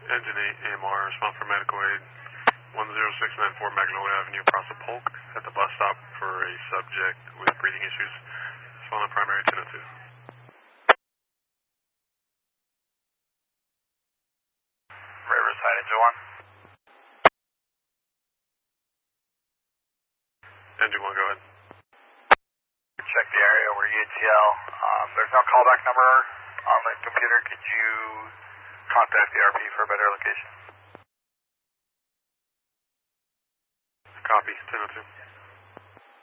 Engine 8 AMR, respond for medical aid. 10694 Magnolia Avenue, across the Polk, at the bus stop for a subject with breathing issues. Respond on primary 1002. Riverside, engine 1. Engine 1, go ahead. Check the area over ETL. There's no callback number on the computer. Could you contact the RP for a better location? Copy, 1002.